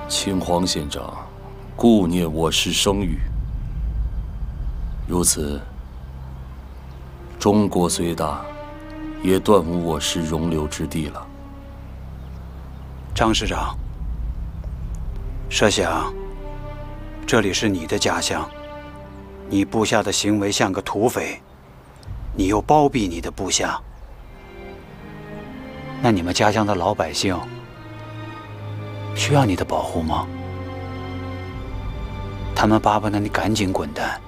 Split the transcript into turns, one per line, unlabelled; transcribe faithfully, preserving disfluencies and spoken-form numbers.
请黄县长顾念我师声誉，如此，中国虽大，也断无我师容留之地了。
张师长，设想这里是你的家乡，你部下的行为像个土匪，你又包庇你的部下，那你们家乡的老百姓需要你的保护吗？他们巴不得你赶紧滚蛋，